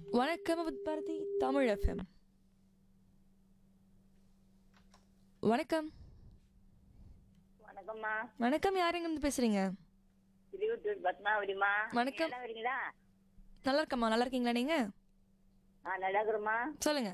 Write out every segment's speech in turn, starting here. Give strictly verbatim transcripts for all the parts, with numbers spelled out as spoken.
வணக்கம் with Bharathi Tamil FM. வணக்கம். வணக்கம்மா. வணக்கம், யார் எங்கிருந்து பேசுறீங்க? திருவத்தூர் பத்மாவதிமா. வணக்கம். நல்லா இருக்கீங்களா? நல்லா இருக்கம்மா, நல்லா இருக்கீங்களா நீங்க? ஆ நல்லா இருக்கிறோம்மா. சொல்லுங்க.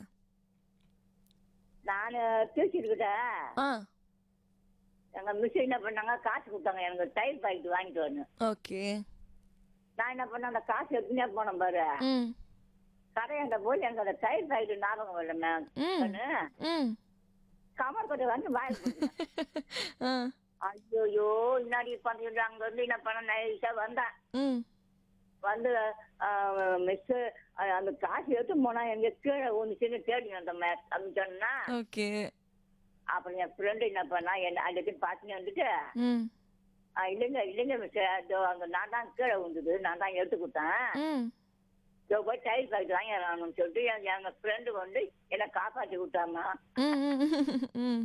நான் பேசிருக்கிட்ட ஆ எங்க மிஸ் என்ன பண்ணாங்க, காசு கொடுத்தாங்க எனக்கு டைல் பாக்கெட் வாங்கிட்டு வரணும். ஓகே. நான் என்ன பண்ணேன், அந்த காசு எடுத்துனே போனேன் பாரு. ம் கடையாண்ட போய் எனக்கு அந்த டைல் பாக்கெட் ஞாபகம் வரல மேம். ம் ம் கமர் கட்டை வந்து வாயில் போட்டேன். ஆ ஐயோயோ இன்னாடி பண்ணிட்டு அங்க வந்து என்ன பண்ண நைஸா வந்தேன். ம் வந்து மிஸ் அந்த காசு எடுத்து போனா எங்க கீழே ஒன்று சின்ன தேடி வந்த மேம் அப்படின்னு சொன்னா. ஓகே. அப்புறம் என் ஃப்ரெண்டு என்ன பண்ணா, என்ன அதுக்கு பார்த்துன்னு வந்துட்டு ம் ஆ, இல்லைங்க இல்லைங்க மிஸ், அதோ அங்கே நான் தான் கீழே விழுந்தது, நான் தான் எடுத்து கொடுத்தேன். ம் இதோ போய் டைல் பாக்கெட் வாங்கிடலாம்னு சொல்லிட்டு எங்க எங்க ஃப்ரெண்டு வந்து என்னை காப்பாற்றி விட்டாமா. ம் ம் ம்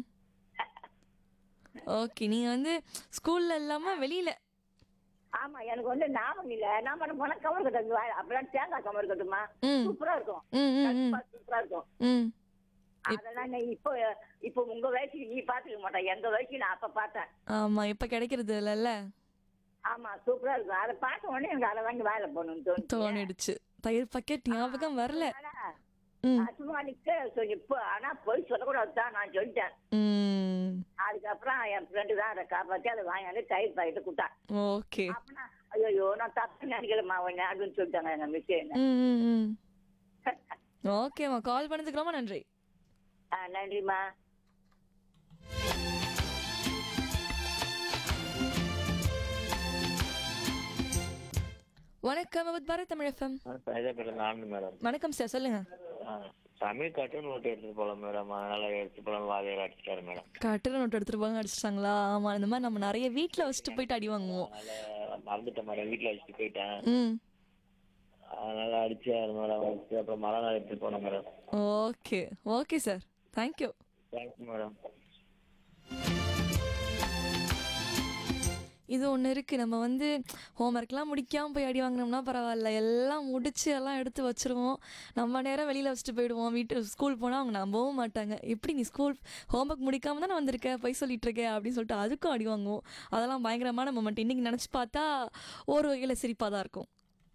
ஓகே. நீங்க வந்து ஸ்கூல்ல இல்லாம வெளியில. ஆமா, எனக்கு வந்து ஞாபகம் இல்லை. நான் பண்ண போனா கமர் கட்டு அப்பெல்லாம் தேங்காய் கமர் கட்டுமா, ம் சூப்பரா இருக்கும். ம் ம் ம் சூப்பரா இருக்கும். ம் அதெல்லாம் நான் இப்போ இப்போ உங்க வயசுக்கு நீ பாத்துக்க மாட்டேன், எங்க வயசுக்கு நான் அப்ப பார்த்தேன். ஆமா, இப்ப கிடைக்கிறது இல்லைல்ல. ஆமா, சூப்பரா இருக்கும். அதை பார்த்த உடனே எனக்கு அதை வாங்கி வாயில போகணும்னு தோணுச்சு. தோணிடுச்சு. தயிர் பாக்கெட் ஞாபகம் வரல. ம் நான் சும்மா நிக்க சொல்லி இப்போ ஆனா போய் சொல்லக்கூடாது தான் நான் சொல்லிட்டேன். ம் அதுக்கப்புறம் என் ஃப்ரெண்டு தான் அதை காப்பாற்றி அதை வாங்கி தயிர் பாக்கெட்டு கொடுத்தான். ஓகே. அப்படின்னா ஐயோ நான் தப்பு நினைக்கிறேம்மா உடனே அப்படின்னு சொல்லிட்டாங்க எங்க மிஸ் என்ன. ம் ம் ம் ஓகேம்மா, கால் பண்ணதுக்கு ரொம்ப நன்றி. ஆ, நன்றிம்மா. வணக்கம் with Bharat Tamil FM. சைதாப்பேட்டில் Anand madam. வணக்கம் சார், சொல்லுங்க. ஆ, தமிழ் கார்ட்டூன் நோட்டு எடுத்துட்டு போகலாம் மேடம், அதனால எடுத்து போகலாம் வாதியார் அடிச்சிட்டாரு மேடம். கட்டில நோட்டு எடுத்துட்டு போங்க அடிச்சிட்டாங்களா? ஆமா, இந்த மாதிரி நம்ம நிறைய வீட்டுல வச்சுட்டு போயிட்டு அடி வாங்குவோம். அதனால மறந்துட்டேன் மேடம், வீட்டில் வச்சுட்டு போயிட்டேன். ம் அதனால அடிச்சாரு மேடம். வச்சு அப்புறம் மழை நாள் எடுத்துட்டு போனேன் madam. Okay okay sir, thank you. Thanks madam. இது ஒன்று இருக்குது, நம்ம வந்து ஹோம்ஒர்க்லாம் முடிக்காமல் போய் அடி வாங்கினோம்னா பரவாயில்ல, எல்லாம் முடிச்சு எல்லாம் எடுத்து வச்சுருவோம். நம்ம நேரம் வெளியில் வச்சுட்டு போயிடுவோம். வீட்டு ஸ்கூல் போனால் அவங்க நம்பவும் மாட்டாங்க. எப்படி நீ ஸ்கூல் ஹோம்ஒர்க் முடிக்காமல் தானே வந்திருக்க, போய் சொல்லிட்டு இருக்க அப்படின்னு சொல்லிட்டு அதுக்கும் அடி வாங்குவோம். அதெல்லாம் பயங்கரமான மொமெண்ட். இன்றைக்கி நினச்சி பார்த்தா ஒரு வகையில் சிரிப்பாக தான் இருக்கும்.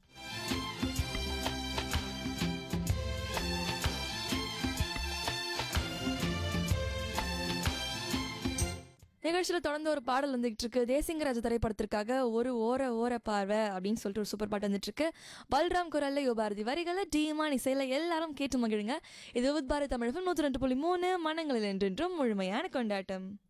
நிகழ்ச்சியில் தொடர்ந்து ஒரு பாடல் வந்துகிட்டு இருக்கு. தேசிங்கராஜ திரைப்படத்திற்காக ஒரு ஓர ஓர பார்வை அப்படின்னு சொல்லிட்டு ஒரு சூப்பர் பாட்டு வந்துட்டு இருக்கு. பல்ராம் குரல்ல யுபாரதி வரிகளை டீமான் இசையில எல்லாரும் கேட்டு மகிழுங்க. இது வித் பாரத் தமிழ் நூற்றி ரெண்டு புள்ளி மூணு மனங்களில் என்றென்றும் முழுமையான கொண்டாட்டம்.